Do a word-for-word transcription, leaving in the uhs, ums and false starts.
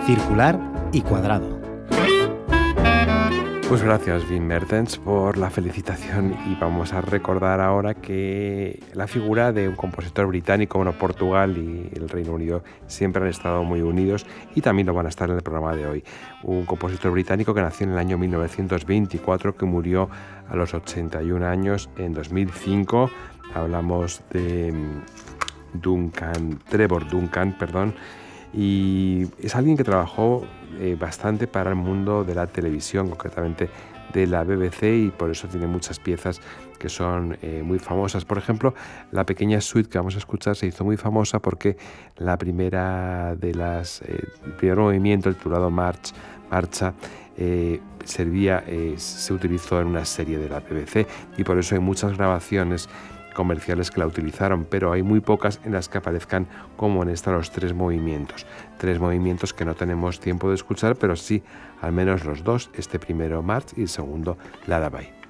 circular y cuadrado. Pues gracias, Wim Mertens, por la felicitación, y vamos a recordar ahora que la figura de un compositor británico, bueno, Portugal y el Reino Unido siempre han estado muy unidos y también lo van a estar en el programa de hoy. Un compositor británico que nació en el año mil novecientos veinticuatro, que murió a los ochenta y un años en dos mil cinco. Hablamos de Duncan, Trevor Duncan, perdón, y es alguien que trabajó eh, bastante para el mundo de la televisión, concretamente de la B B C, y por eso tiene muchas piezas que son eh, muy famosas. Por ejemplo, la pequeña suite que vamos a escuchar se hizo muy famosa porque la primera de las, eh, el primer movimiento, el titulado March, Marcha, eh, servía, eh, se utilizó en una serie de la B B C, y por eso hay muchas grabaciones comerciales que la utilizaron, pero hay muy pocas en las que aparezcan como en esta los tres movimientos. Tres movimientos que no tenemos tiempo de escuchar, pero sí al menos los dos, este primero March y el segundo Lullaby.